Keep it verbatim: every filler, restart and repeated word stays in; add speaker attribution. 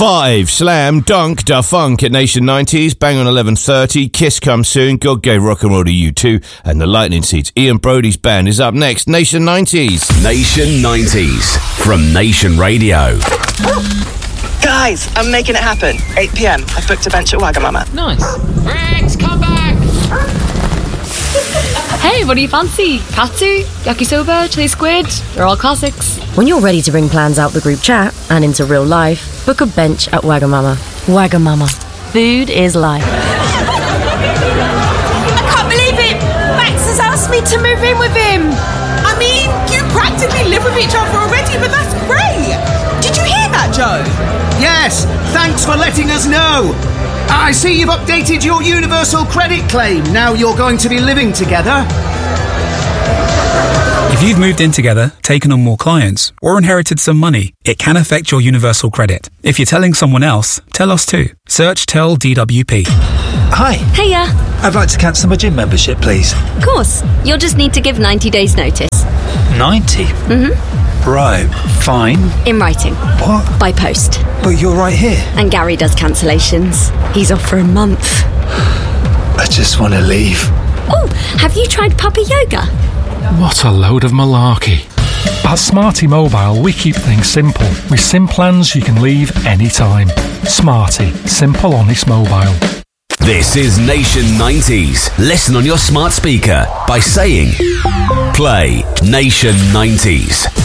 Speaker 1: Five, Slam Dunk Da Funk at Nation nineties, bang on eleven thirty, Kiss Come Soon, God Gave Rock and Roll to You Too, and the Lightning Seeds. Ian Brody's band is up next. Nation nineties.
Speaker 2: Nation nineties from Nation Radio.
Speaker 3: Guys, I'm making it happen. eight p.m. I've booked a bench at Wagamama.
Speaker 4: Nice. Rex, come back!
Speaker 5: Hey, what do you fancy? Katsu, yakisoba, chili squid? They're all classics.
Speaker 6: When you're ready to bring plans out the group chat and into real life, book a bench at Wagamama. Wagamama. Food is life.
Speaker 7: I can't believe it! Max has asked me to move in with him. I mean, you practically live with each other already, but that's great. Did you hear that, Joe?
Speaker 8: Yes, thanks for letting us know. I see you've updated your universal credit claim. Now you're going to be living together.
Speaker 9: If you've moved in together, taken on more clients, or inherited some money, it can affect your universal credit. If you're telling someone else, tell us too. Search Tell D W P.
Speaker 10: Hi.
Speaker 11: Hiya.
Speaker 10: I'd like to cancel my gym membership, please.
Speaker 11: Of course. You'll just need to give ninety days notice.
Speaker 10: ninety?
Speaker 11: Mm-hmm.
Speaker 10: Right, fine.
Speaker 11: In writing.
Speaker 10: What?
Speaker 11: By post.
Speaker 10: But you're right here.
Speaker 11: And Gary does cancellations. He's off for a month.
Speaker 10: I just want to leave.
Speaker 11: Oh, have you tried puppy yoga?
Speaker 12: What a load of malarkey. At Smarty Mobile, we keep things simple. With SIM plans you can leave anytime. Smarty. Simple, honest mobile.
Speaker 2: This is Nation nineties. Listen on your smart speaker by saying, play Nation nineties.